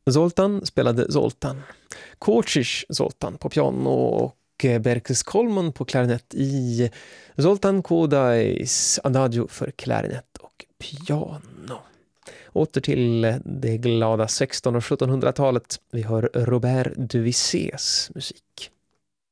Zoltan spelade Zoltan. Kocsis Zoltan på piano och Berkes Coleman på klarinett i Zoltan Kodais Adagio för klarinett och piano. Åter till det glada 1600- och 1700-talet. Vi hör Robert Duvissés musik.